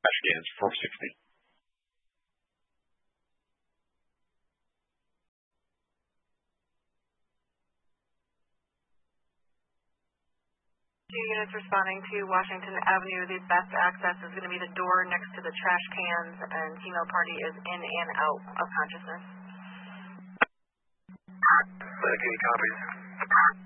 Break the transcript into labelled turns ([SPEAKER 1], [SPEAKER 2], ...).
[SPEAKER 1] trash cans, 460.
[SPEAKER 2] 2 units responding to Washington Avenue. The best access is going to be the door next to the trash cans, and female party is in and out of consciousness.
[SPEAKER 3] Second copies.